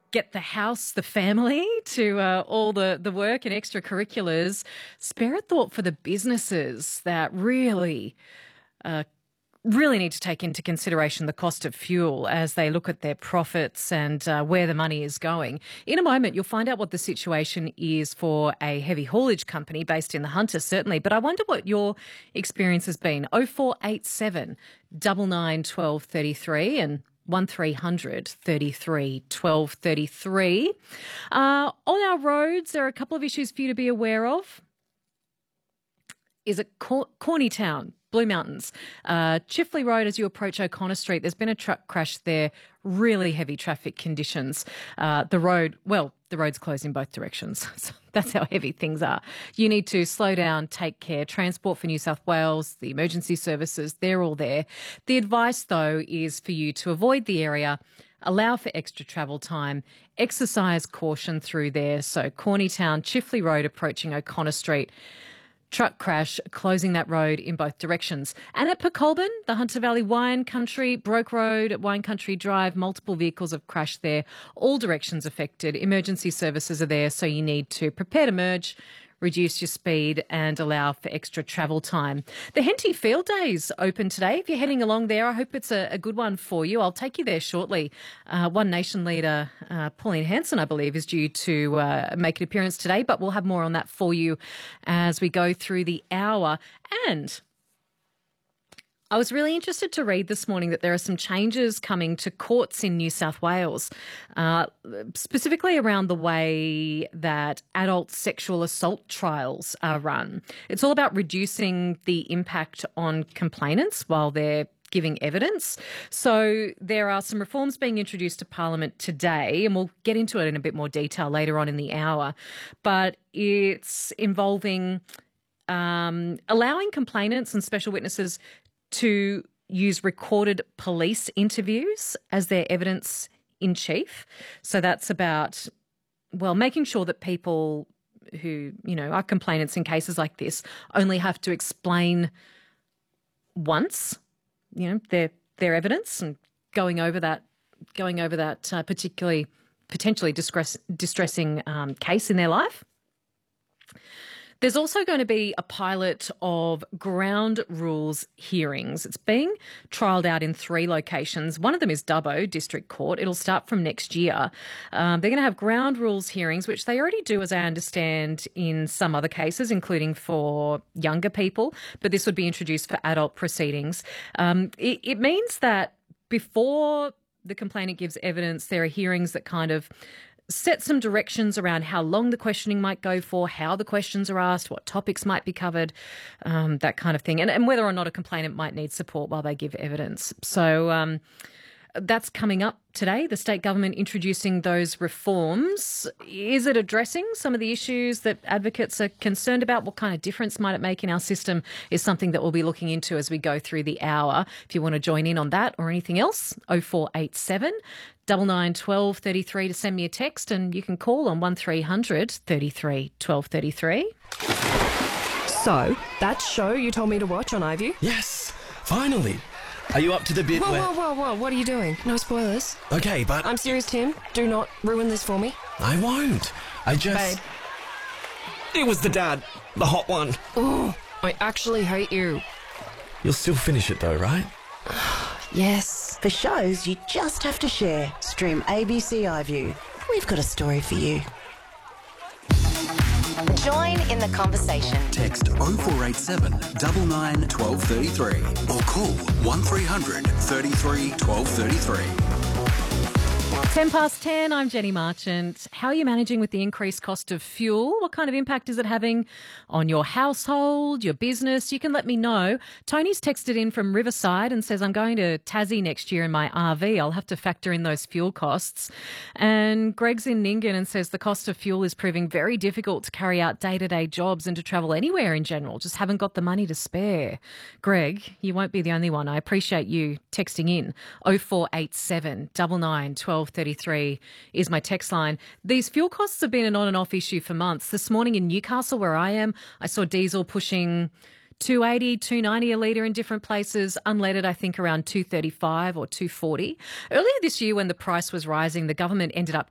get the house, the family to all the work and extracurriculars, spare a thought for the businesses that really need to take into consideration the cost of fuel as they look at their profits and where the money is going. In a moment, you'll find out what the situation is for a heavy haulage company based in the Hunter, certainly. But I wonder what your experience has been. 0487 99 12 33 and 1300 33 12 33. On our roads, there are a couple of issues for you to be aware of. Is it Cornytown, Blue Mountains, Chifley Road as you approach O'Connor Street? There's been a truck crash there, really heavy traffic conditions. The road's closed in both directions. So that's how heavy things are. You need to slow down, take care. Transport for New South Wales, the emergency services, they're all there. The advice, though, is for you to avoid the area, allow for extra travel time, exercise caution through there. So Cornytown, Chifley Road approaching O'Connor Street. Truck crash closing that road in both directions. And at Pecolbin, the Hunter Valley Wine Country, Broke Road at Wine Country Drive, multiple vehicles have crashed there, all directions affected. Emergency services are there, so you need to prepare to merge, reduce your speed and allow for extra travel time. The Henty Field Days open today. If you're heading along there, I hope it's a good one for you. I'll take you there shortly. One Nation leader, Pauline Hanson, I believe, is due to make an appearance today, but we'll have more on that for you as we go through the hour. And I was really interested to read this morning that there are some changes coming to courts in New South Wales, specifically around the way that adult sexual assault trials are run. It's all about reducing the impact on complainants while they're giving evidence. So there are some reforms being introduced to Parliament today, and we'll get into it in a bit more detail later on in the hour. But it's involving allowing complainants and special witnesses to use recorded police interviews as their evidence in chief. So that's about, making sure that people who, are complainants in cases like this only have to explain once, their evidence and going over that potentially distressing case in their life. There's also going to be a pilot of ground rules hearings. It's being trialled out in 3 locations. One of them is Dubbo District Court. It'll start from next year. They're going to have ground rules hearings, which they already do, as I understand, in some other cases, including for younger people. But this would be introduced for adult proceedings. It means that before the complainant gives evidence, there are hearings that kind of set some directions around how long the questioning might go for, how the questions are asked, what topics might be covered, that kind of thing, and whether or not a complainant might need support while they give evidence. So that's coming up today, the state government introducing those reforms. Is it addressing some of the issues that advocates are concerned about? What kind of difference might it make in our system is something that we'll be looking into as we go through the hour. If you want to join in on that or anything else, 0487 99 12 33 to send me a text, and you can call on 1300 33 12 33. So, that show you told me to watch on iView? Yes, finally. Are you up to the bit where... Whoa, what are you doing? No spoilers. Okay, but... I'm serious, Tim. Do not ruin this for me. I won't. I just... Babe. It was the dad. The hot one. Oh, I actually hate you. You'll still finish it though, right? Yes. For shows you just have to share. Stream ABC iView. We've got a story for you. Join in the conversation. Text 0487 99 12 33 or call 1300 33 12 33. 10 past 10, I'm Jenny Marchant. How are you managing with the increased cost of fuel? What kind of impact is it having on your household, your business? You can let me know. Tony's texted in from Riverside and says, I'm going to Tassie next year in my RV. I'll have to factor in those fuel costs. And Greg's in Nyngan and says the cost of fuel is proving very difficult to carry out day-to-day jobs and to travel anywhere in general. Just haven't got the money to spare. Greg, you won't be the only one. I appreciate you texting in. 0487 99 12 33 is my text line. These fuel costs have been an on and off issue for months. This morning in Newcastle, where I am, I saw diesel pushing $2.80, $2.90 a litre in different places. Unleaded, I think, around $2.35 or $2.40. Earlier this year, when the price was rising, the government ended up